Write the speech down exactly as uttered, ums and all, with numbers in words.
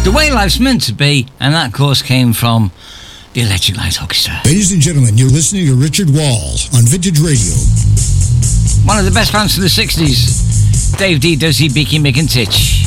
The way life's meant to be, and that, of course, came from the Electric Light Orchestra. Ladies and gentlemen, you're listening to Richard Wall on Vintage Radio. One of the best bands from the sixties. Dave D, Dozy, Beaky, Mick and Titch.